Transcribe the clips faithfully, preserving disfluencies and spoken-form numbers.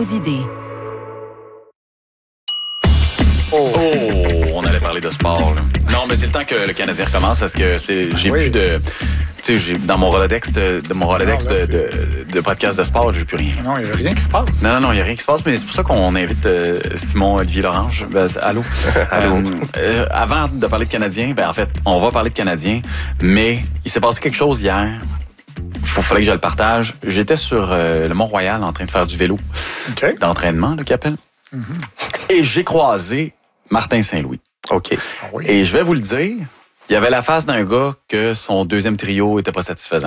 idées. Oh. oh, on allait parler de sport. Là. Non, mais c'est le temps que le Canadien recommence parce que c'est, j'ai oui. plus de... Tu sais, j'ai, dans mon Rolodex, de, de, mon Rolodex non, là, de, de, de podcast de sport, j'ai plus rien. Non, il n'y a rien qui se passe. Non, non, non, il n'y a rien qui se passe, mais c'est pour ça qu'on invite euh, Simon Olivier Lorange. Ben, allô? allô? Euh, euh, avant de parler de Canadien, ben en fait, on va parler de Canadien, mais il s'est passé quelque chose hier. Il fallait que je le partage. J'étais sur euh, le Mont-Royal en train de faire du vélo okay. d'entraînement, là, qu'il appelle. Mm-hmm. Et j'ai croisé Martin Saint-Louis. OK. Ah oui. Et je vais vous le dire, il y avait la face d'un gars que son deuxième trio était pas satisfaisant.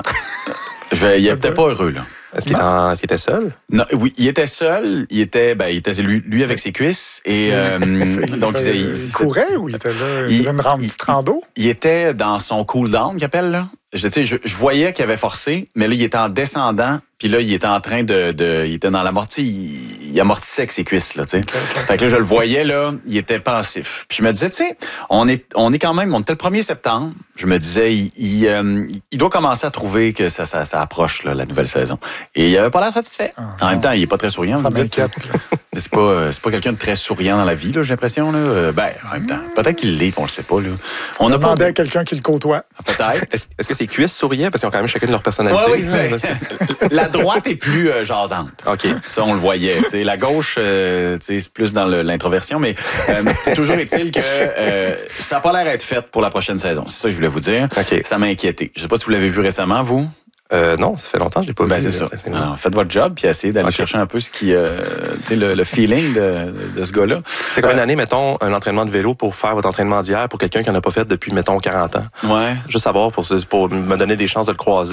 je vais, il était pas heureux, là. Est-ce qu'il, en, est-ce qu'il était seul? Non, oui, il était seul. Il était, ben, il était lui, lui avec ses cuisses. Et euh, il, donc, il, il, il, il courait ou il était là? Il, il faisait une rande, il, petite rando? Il était dans son cool-down, qu'il appelle, là. Je, je, je voyais qu'il avait forcé, mais là, il était en descendant. Puis là, il était en train de... de il était dans l'amorti. Il, il amortissait avec ses cuisses, là, tu sais. Okay, okay. Fait que là, je le voyais, là, il était pensif. Puis je me disais, tu sais, on est, on est quand même... On était le premier septembre. Je me disais, il, il, euh, il doit commencer à trouver que ça, ça, ça approche, là, la nouvelle saison. Et il avait pas l'air satisfait. Ah, en même temps, il est pas très souriant. Ça m'inquiète. Mais c'est pas, c'est pas quelqu'un de très souriant dans la vie, là, j'ai l'impression, là. Ben, en même temps, peut-être qu'il l'est, on le sait pas, là. On a demandé à quelqu'un qui le côtoie. Peut-être. Est-ce, est-ce que ses cuisses souriaient? Parce qu'ils ont quand même chacune leur personnalité. Oui, oui, ben, la droite est plus euh, jasante. OK. Ça, on le voyait. T'sais, la gauche, euh, c'est plus dans le, l'introversion, mais euh, toujours est-il que euh, ça n'a pas l'air d'être fait pour la prochaine saison. C'est ça que je voulais vous dire. Okay. Ça m'a inquiété. Je ne sais pas si vous l'avez vu récemment, vous. Euh, non, ça fait longtemps que je l'ai pas ben, vu. C'est ça. Alors, faites votre job puis essayez d'aller okay. chercher un peu ce qui, euh, le, le feeling de, de ce gars-là. C'est comme euh, une année, mettons, un entraînement de vélo pour faire votre entraînement d'hier pour quelqu'un qui n'en a pas fait depuis, mettons, quarante ans. Ouais. Juste savoir pour, pour me donner des chances de le croiser.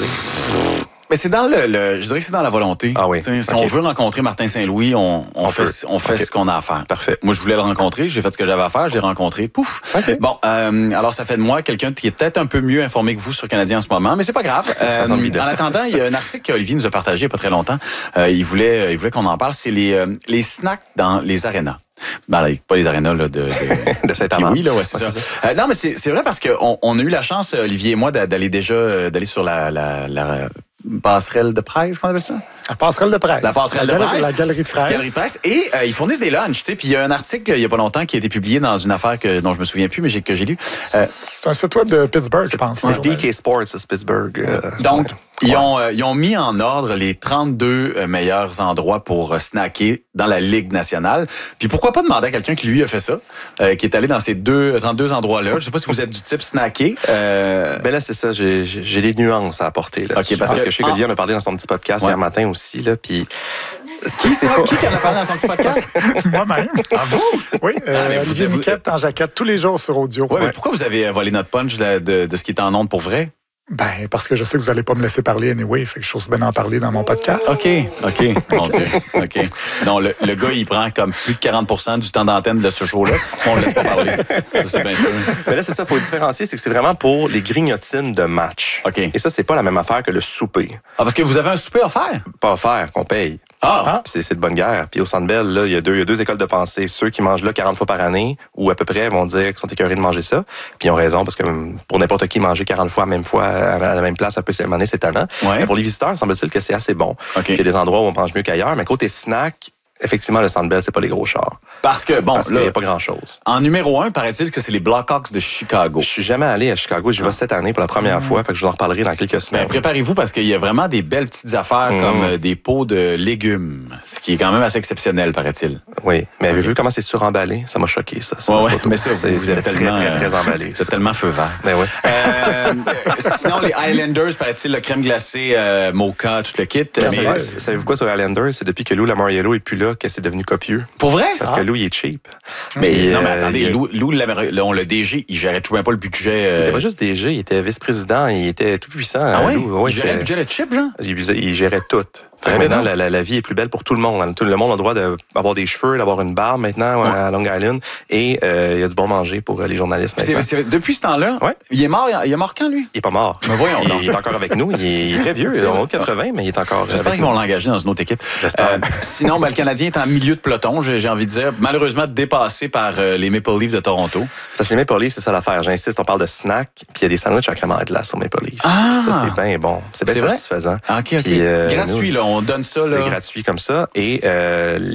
Mais c'est dans le, le, je dirais que c'est dans la volonté. Ah oui. Si okay. on veut rencontrer Martin Saint-Louis, on, on, on fait, on fait okay. ce qu'on a à faire. Parfait. Moi, je voulais le rencontrer, j'ai fait ce que j'avais à faire, je l'ai rencontré, pouf. Okay. Bon, euh, alors ça fait de moi quelqu'un qui est peut-être un peu mieux informé que vous sur Canadien en ce moment, mais c'est pas grave. Euh, en attendant, il y a un article qu'Olivier nous a partagé il y a pas très longtemps. Euh, il voulait, il voulait qu'on en parle. C'est les, euh, les snacks dans les arénas. Ben, là, pas les arénas là, de, de, de Saint-Amand. Oui, là, ouais, c'est ouais, ça. ça. Euh, non, mais c'est, c'est vrai parce qu'on on a eu la chance, Olivier et moi, d'aller déjà d'aller sur la, la, la passerelle de presse, qu'on appelle ça? La passerelle de presse. La passerelle la de galerie, presse. La galerie de presse. Galerie de presse. Et euh, ils fournissent des lunchs, tu sais. Puis il y a un article, il y a pas longtemps, qui a été publié dans une affaire que, dont je me souviens plus, mais j'ai, que j'ai lu. Euh, c'est un site web de Pittsburgh, je pense. C'est D K Sports, c'est Pittsburgh. Euh, Donc, ouais. Ils, ont, euh, ils ont mis en ordre les trente-deux euh, meilleurs endroits pour euh, snacker dans la Ligue nationale. Puis pourquoi pas demander à quelqu'un qui, lui, a fait ça, euh, qui est allé dans ces deux, trente-deux endroits-là. Je sais pas si vous êtes du type snacké. Euh... Ben là, c'est ça. J'ai, j'ai des nuances à apporter. Là, okay, parce, parce que, que je sais qu'Olivier en a parlé dans son petit podcast ouais. hier matin aussi. Là, puis... Qui, c'est pas qui qui en a parlé dans son petit podcast? Moi-même. Ah, vous? Oui, euh, ah, Olivier vous... Niquette en jaquette tous les jours sur audio. Ouais, ouais. Mais pourquoi vous avez volé notre punch de, de, de ce qui est en ondes pour vrai? Ben, parce que je sais que vous n'allez pas me laisser parler anyway, fait que je trouve bien en parler dans mon podcast. OK, OK, mon Dieu, OK. Non, le, le gars, il prend comme plus de quarante pour cent du temps d'antenne de ce show-là, on ne laisse pas parler. Ça, c'est bien sûr. Mais là, c'est ça, il faut différencier, c'est que c'est vraiment pour les grignotines de match. OK. Et ça, c'est pas la même affaire que le souper. Ah, parce que vous avez un souper offert? Pas offert, qu'on paye. Ah! Puis c'est, c'est de bonne guerre. Puis au Centre Bell, là, il y a deux, il y a deux écoles de pensée. Ceux qui mangent là quarante fois par année, ou à peu près, vont dire qu'ils sont écœurés de manger ça. Puis ils ont raison, parce que pour n'importe qui, manger quarante fois à la même fois, à la même place, un peu cette année, c'est tannant. Ouais. Mais pour les visiteurs, semble-t-il que c'est assez bon. Okay. Il y a des endroits où on mange mieux qu'ailleurs. Mais côté snack, effectivement, le Centre Bell, c'est pas les gros chars. Parce que, bon, Parce là, qu'il n'y a pas grand-chose. En numéro un, paraît-il que c'est les Blackhawks de Chicago. Je suis jamais allé à Chicago. J'y vais ah. cette année pour la première mmh. fois. Fait que je vous en reparlerai dans quelques semaines. Ben, préparez-vous parce qu'il y a vraiment des belles petites affaires mmh. comme euh, des pots de légumes. Ce qui est quand même assez exceptionnel, paraît-il. Oui. Mais avez-vous okay. vu comment c'est suremballé? Ça m'a choqué, ça. Ouais, ouais. Mais ça, c'est, vous êtes très, tellement, très, très, très emballé. C'est tellement feu vert. Ben oui. Euh, sinon, les Highlanders, paraît-il, le crème glacée, euh, mocha, tout le kit. Mais mais, savez-vous quoi sur les Highlanders? C'est depuis que Lou Lamoriello est plus là que c'est devenu copieux. Pour vrai? Parce ah. que Lou, il est cheap. Mais et, non, mais euh, attendez, il... Lou, Lou le, D G, il gérait tout même pas le budget. Euh... Il était pas juste D G, il était vice-président, il était tout puissant. Ah oui? Lou. Ouais, il gérait le budget de chip, genre? Il, il gérait tout. Fait maintenant, la, la, la vie est plus belle pour tout le monde. Tout le monde a le droit d'avoir des cheveux, d'avoir une barbe maintenant ouais. à Long Island. Et euh, il y a du bon manger pour les journalistes maintenant. C'est, c'est, depuis ce temps-là, ouais. il est mort. Il est mort quand, lui? Il est pas mort. Mais voyons il, donc. il est encore avec nous. Il est, il est très vieux. Il a haut de quatre-vingts, mais il est encore J'espère avec qu'ils nous. vont l'engager dans une autre équipe. J'espère. Euh, sinon, ben, le Canadien est en milieu de peloton, j'ai, j'ai envie de dire. Malheureusement, dépassé par euh, les Maple Leafs de Toronto. C'est parce que les Maple Leafs, c'est ça l'affaire. J'insiste, on parle de snack, puis il y a des sandwichs à crème de glace au Maple Leafs. Ah! Ça, c'est bien bon. C'est bien c'est satisfaisant. Ah, OK, OK. Puis, euh, gratuit, nous, là. On donne ça, là. C'est gratuit comme ça. Et euh,